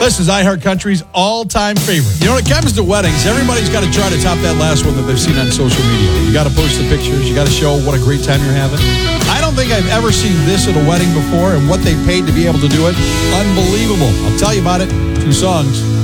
This is iHeart Country's all-time favorite. You know, when it comes to weddings, everybody's got to try to top that last one that they've seen on social media. You got to post the pictures. You got to show what a great time you're having. I don't think I've ever seen this at a wedding before, and what they paid to be able to do it, unbelievable. I'll tell you about it. 2 songs.